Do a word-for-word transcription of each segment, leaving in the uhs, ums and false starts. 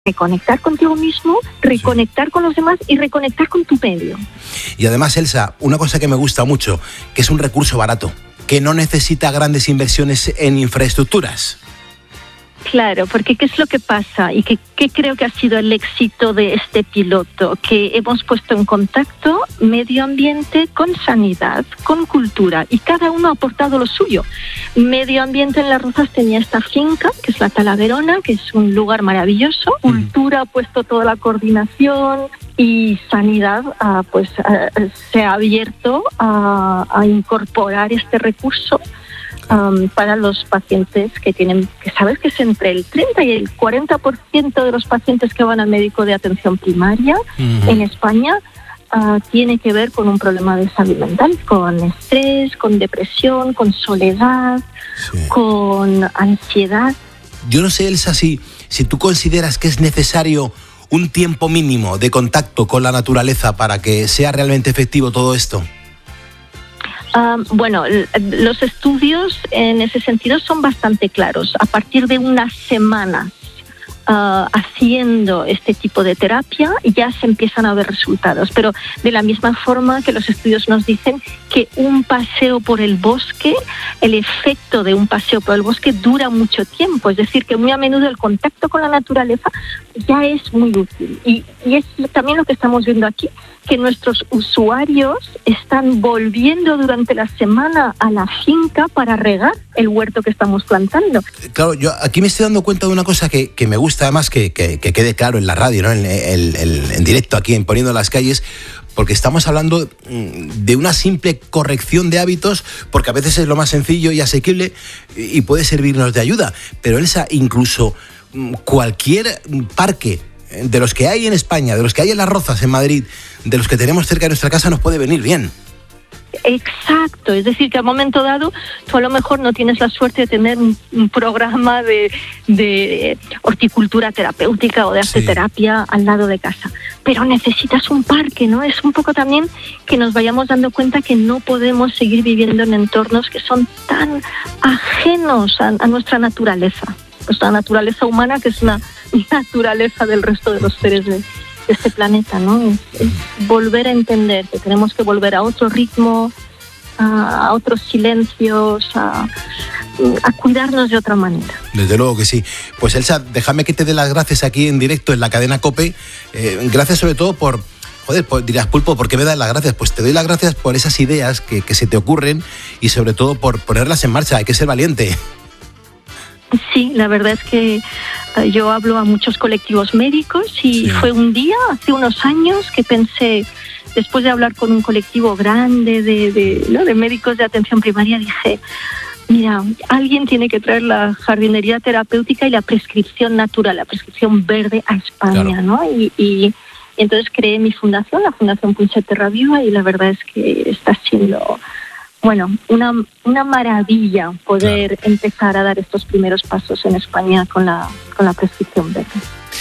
reconectar contigo mismo, reconectar sí. con los demás y reconectar con tu medio. Y además, Elsa, una cosa que me gusta mucho, que es un recurso barato, que no necesita grandes inversiones en infraestructuras. Claro, porque ¿qué es lo que pasa? Y que, que creo que ha sido el éxito de este piloto, que hemos puesto en contacto medio ambiente con sanidad, con cultura, y cada uno ha aportado lo suyo. Medio ambiente en Las Rozas tenía esta finca, que es la Talaverona, que es un lugar maravilloso. Mm. Cultura ha puesto toda la coordinación, y sanidad uh, pues uh, se ha abierto a, a incorporar este recurso Um, para los pacientes que tienen, que sabes que es entre el treinta y el cuarenta por ciento de los pacientes que van al médico de atención primaria uh-huh. en España uh, tiene que ver con un problema de salud mental, con estrés, con depresión, con soledad, sí. con ansiedad. Yo no sé, Elsa, si, si tú consideras que es necesario un tiempo mínimo de contacto con la naturaleza para que sea realmente efectivo todo esto. Uh, bueno, los estudios en ese sentido son bastante claros. A partir de unas semanas uh, haciendo este tipo de terapia ya se empiezan a ver resultados. Pero de la misma forma que los estudios nos dicen que un paseo por el bosque, el efecto de un paseo por el bosque dura mucho tiempo. Es decir, que muy a menudo el contacto con la naturaleza ya es muy útil. Y, y es también lo que estamos viendo aquí, que nuestros usuarios están volviendo durante la semana a la finca para regar el huerto que estamos plantando. Claro, yo aquí me estoy dando cuenta de una cosa que, que me gusta además que, que, que quede claro en la radio, ¿no? en, el, el, en directo aquí en Poniendo las Calles, porque estamos hablando de una simple corrección de hábitos, porque a veces es lo más sencillo y asequible y puede servirnos de ayuda. Pero Elsa, incluso cualquier parque de los que hay en España, de los que hay en Las Rozas, en Madrid, de los que tenemos cerca de nuestra casa, nos puede venir bien. Exacto, es decir, que al momento dado tú a lo mejor no tienes la suerte de tener un, un programa de, de horticultura terapéutica o de arteterapia sí. al lado de casa, pero necesitas un parque, ¿no? Es un poco también que nos vayamos dando cuenta que no podemos seguir viviendo en entornos que son tan ajenos a, a nuestra naturaleza, nuestra naturaleza humana, que es una naturaleza del resto de los seres de este planeta, ¿no? Es, es volver a entender que tenemos que volver a otro ritmo, a, a otros silencios, a, a cuidarnos de otra manera. Desde luego que sí. Pues Elsa, déjame que te dé las gracias aquí en directo en la cadena COPE. Eh, gracias sobre todo por... Joder, pues dirás, Pulpo, ¿por qué me das las gracias? Pues te doy las gracias por esas ideas que, que se te ocurren y sobre todo por ponerlas en marcha. Hay que ser valiente. Sí, la verdad es que yo hablo a muchos colectivos médicos y sí. fue un día, hace unos años, que pensé, después de hablar con un colectivo grande de, de, ¿no? de médicos de atención primaria, dije, mira, alguien tiene que traer la jardinería terapéutica y la prescripción natural, la prescripción verde a España, claro. ¿no? Y, y entonces creé mi fundación, la Fundación Punset Terra Viva, y la verdad es que está siendo... Bueno, una, una maravilla poder claro. empezar a dar estos primeros pasos en España con la, con la prescripción verde.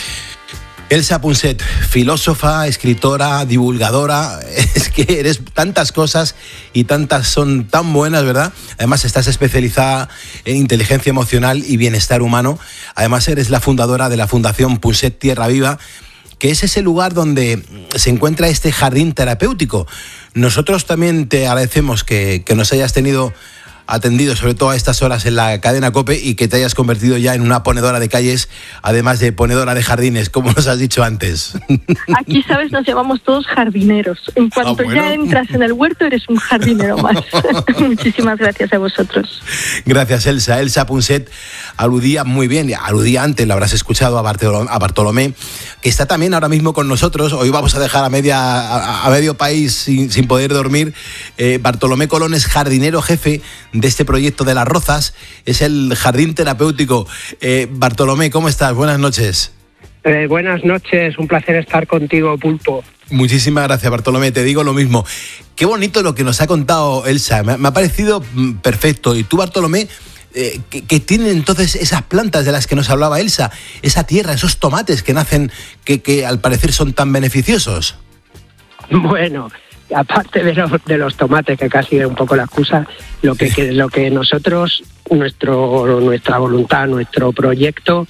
Elsa Punset, filósofa, escritora, divulgadora, es que eres tantas cosas y tantas son tan buenas, ¿verdad? Además estás especializada en inteligencia emocional y bienestar humano. Además eres la fundadora de la Fundación Punset Terra Viva, que es ese lugar donde se encuentra este jardín terapéutico. Nosotros también te agradecemos que, que nos hayas tenido atendido, sobre todo a estas horas en la cadena COPE, y que te hayas convertido ya en una ponedora de calles, además de ponedora de jardines, como nos has dicho antes. Aquí, ¿sabes? Nos llamamos todos jardineros. En cuanto ah, bueno. ya entras en el huerto, eres un jardinero más. Muchísimas gracias a vosotros. Gracias, Elsa. Elsa Punset aludía muy bien, aludía antes, lo habrás escuchado, a Bartolomé, a Bartolomé, que está también ahora mismo con nosotros. Hoy vamos a dejar a, media, a, a medio país sin, sin poder dormir. Eh, Bartolomé Colón es jardinero jefe de este proyecto de Las Rozas, es el jardín terapéutico. Eh, Bartolomé, ¿cómo estás? Buenas noches. Eh, buenas noches, un placer estar contigo, Pulpo. Muchísimas gracias, Bartolomé, te digo lo mismo. Qué bonito lo que nos ha contado Elsa, me, me ha parecido perfecto. Y tú, Bartolomé, eh, ¿qué, qué tienen entonces esas plantas de las que nos hablaba Elsa? Esa tierra, esos tomates que nacen, que, que al parecer son tan beneficiosos. Bueno... Aparte de los, de los tomates, que casi es un poco la excusa, lo que, que, lo que nosotros, nuestro, nuestra voluntad, nuestro proyecto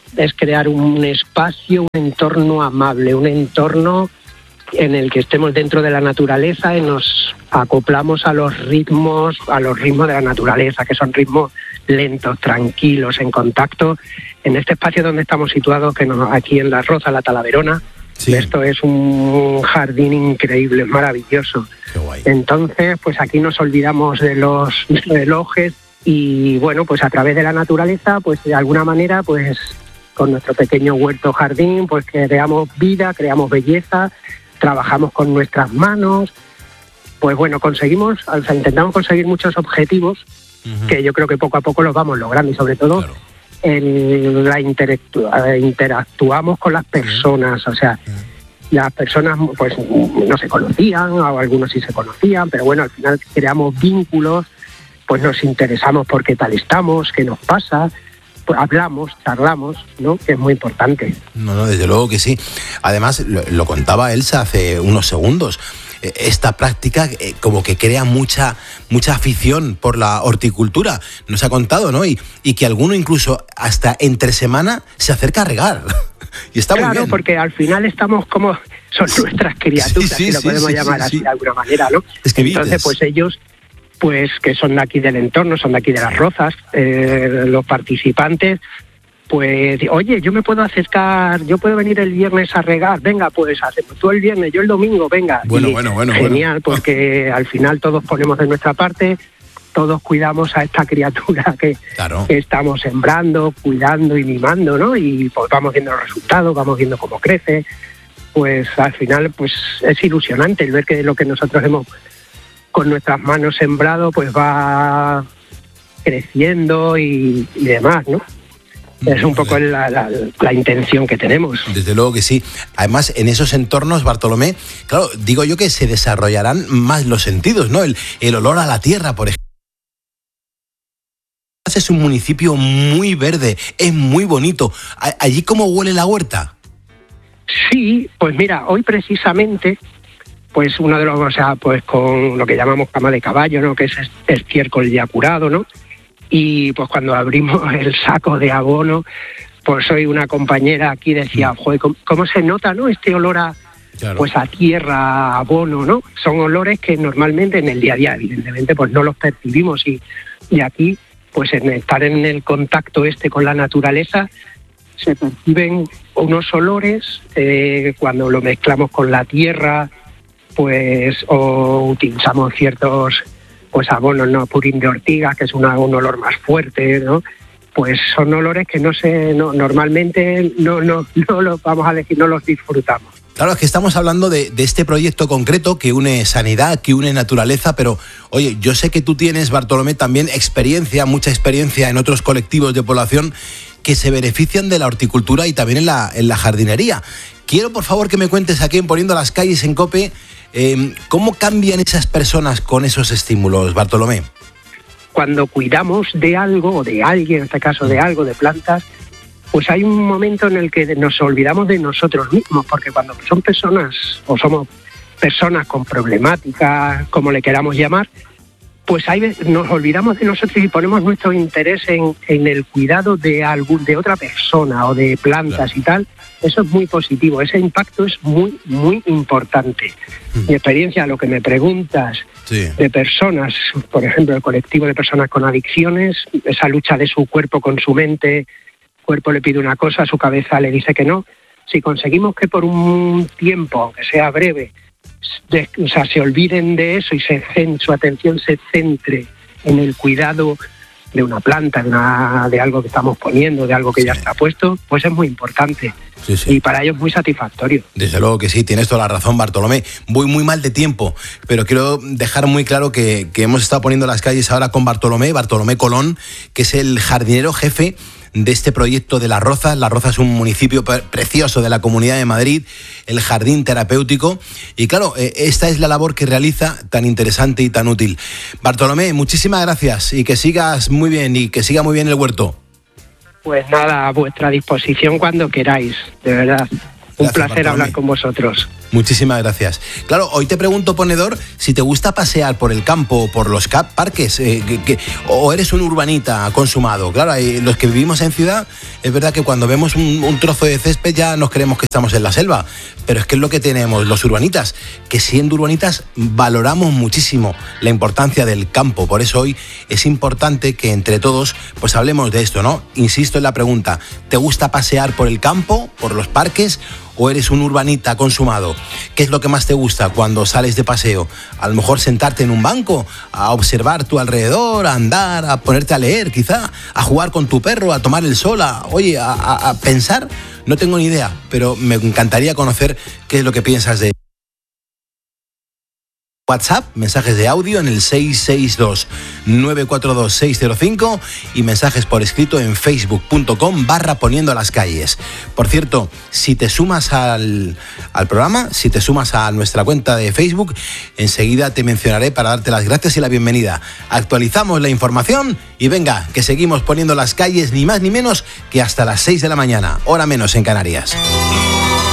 es crear un espacio, un entorno amable, un entorno en el que estemos dentro de la naturaleza y nos acoplamos a los ritmos, a los ritmos de la naturaleza, que son ritmos lentos, tranquilos, en contacto. En este espacio donde estamos situados, que nos, aquí en La Roza, la Talaverona, sí. Esto es un jardín increíble, maravilloso. Qué guay. Entonces, pues aquí nos olvidamos de los relojes y, bueno, pues a través de la naturaleza, pues de alguna manera, pues con nuestro pequeño huerto jardín, pues creamos vida, creamos belleza, trabajamos con nuestras manos. Pues bueno, conseguimos, o sea, intentamos conseguir muchos objetivos uh-huh. que yo creo que poco a poco los vamos logrando y sobre todo claro. en la interactu- interactuamos con las personas, o sea, uh-huh. las personas pues no se conocían o algunos sí se conocían, pero bueno, al final creamos vínculos, pues nos interesamos por qué tal estamos, qué nos pasa, pues hablamos, charlamos, ¿no? Que es muy importante. No, no, desde luego que sí. Además, lo, lo contaba Elsa hace unos segundos. Esta práctica eh, como que crea mucha mucha afición por la horticultura, nos ha contado, ¿no? Y, y que alguno incluso hasta entre semana se acerca a regar. Y está claro, muy bien. Porque al final estamos como... Son nuestras criaturas, sí, sí, si lo sí, podemos sí, llamar sí, así sí. de alguna manera, ¿no? Es que Entonces, vites. pues ellos... pues que son de aquí del entorno, son de aquí de Las Rozas, eh, los participantes, pues, oye, yo me puedo acercar, yo puedo venir el viernes a regar, venga, pues hacemos tú el viernes, yo el domingo, venga. Bueno, y bueno, bueno. Genial, bueno. porque al final todos ponemos de nuestra parte, todos cuidamos a esta criatura que, claro. que estamos sembrando, cuidando y mimando, ¿no? Y pues vamos viendo los resultados, vamos viendo cómo crece, pues al final pues es ilusionante el ver que lo que nosotros hemos con nuestras manos sembrado, pues va creciendo y, y demás, ¿no? Es un poco la, la, la intención que tenemos. Desde luego que sí. Además, en esos entornos, Bartolomé, claro, digo yo que se desarrollarán más los sentidos, ¿no? El, el olor a la tierra, por ejemplo. Es un municipio muy verde, es muy bonito. ¿Allí cómo huele la huerta? Sí, pues mira, hoy precisamente... pues uno de los, o sea, pues con lo que llamamos cama de caballo, ¿no? Que es estiércol ya curado, ¿no? Y pues cuando abrimos el saco de abono, pues hoy una compañera aquí decía, joder, ¿cómo, cómo se nota, ¿no? Este olor a, claro. pues a tierra, a abono, ¿no? Son olores que normalmente en el día a día, evidentemente, pues no los percibimos y, y aquí, pues en estar en el contacto este con la naturaleza, se perciben unos olores eh, cuando lo mezclamos con la tierra, pues o utilizamos ciertos pues abonos, no purín de ortiga, que es una, un olor más fuerte, ¿no? Pues son olores que no se no, normalmente no no no los vamos a decir, no los disfrutamos. Claro, es que estamos hablando de, de este proyecto concreto que une sanidad, que une naturaleza, pero oye, yo sé que tú tienes, Bartolomé, también experiencia, mucha experiencia en otros colectivos de población que se benefician de la horticultura y también en la, en la jardinería. Quiero, por favor, que me cuentes aquí en Poniendo las Calles en COPE, eh, ¿cómo cambian esas personas con esos estímulos, Bartolomé? Cuando cuidamos de algo, o de alguien, en este caso de algo, de plantas, pues hay un momento en el que nos olvidamos de nosotros mismos, porque cuando son personas, o somos personas con problemáticas, como le queramos llamar, pues hay, nos olvidamos de nosotros y ponemos nuestro interés en, en el cuidado de algún, de otra persona o de plantas, claro. y tal. Eso es muy positivo, ese impacto es muy, muy importante. Mm. Mi experiencia, lo que me preguntas sí. de personas, por ejemplo, el colectivo de personas con adicciones, esa lucha de su cuerpo con su mente, el cuerpo le pide una cosa, su cabeza le dice que no. Si conseguimos que por un tiempo, aunque sea breve, de, o sea, se olviden de eso y se su atención se centre en el cuidado de una planta, de, una, de algo que estamos poniendo, de algo que sí. ya está puesto, pues es muy importante. Sí, sí. Y para ellos muy satisfactorio. Desde luego que sí, tienes toda la razón, Bartolomé. Voy muy mal de tiempo, pero quiero dejar muy claro que, que hemos estado poniendo las calles ahora con Bartolomé, Bartolomé Colón, que es el jardinero jefe de este proyecto de La Roza. La Roza es un municipio pre- precioso de la Comunidad de Madrid, el jardín terapéutico. Y claro, eh, esta es la labor que realiza, tan interesante y tan útil. Bartolomé, muchísimas gracias y que sigas muy bien y que siga muy bien el huerto. Pues nada, a vuestra disposición cuando queráis, de verdad. Un gracias, placer Bartolomé. Hablar con vosotros. Muchísimas gracias. Claro, hoy te pregunto, ponedor, si te gusta pasear por el campo o por los parques, eh, que, que, o eres un urbanita consumado. Claro, eh, los que vivimos en ciudad, Es verdad que cuando vemos un, un trozo de césped ya nos creemos que estamos en la selva, pero es que es lo que tenemos los urbanitas, que siendo urbanitas valoramos muchísimo la importancia del campo. Por eso hoy es importante que entre todos pues hablemos de esto, ¿no? Insisto en la pregunta, ¿te gusta pasear por el campo, por los parques, o eres un urbanita consumado? ¿Qué es lo que más te gusta cuando sales de paseo? A lo mejor sentarte en un banco, a observar tu alrededor, a andar, a ponerte a leer quizá, a jugar con tu perro, a tomar el sol, a, oye, a, a, a pensar. No tengo ni idea, pero me encantaría conocer qué es lo que piensas de WhatsApp, mensajes de audio en el seis seis dos, nueve cuatro dos, seis cero cinco y mensajes por escrito en facebook punto com barra poniendo las calles. Por cierto, si te sumas al, al programa, si te sumas a nuestra cuenta de Facebook, enseguida te mencionaré para darte las gracias y la bienvenida. Actualizamos la información y venga, que seguimos poniendo las calles ni más ni menos que hasta las seis de la mañana, hora menos en Canarias.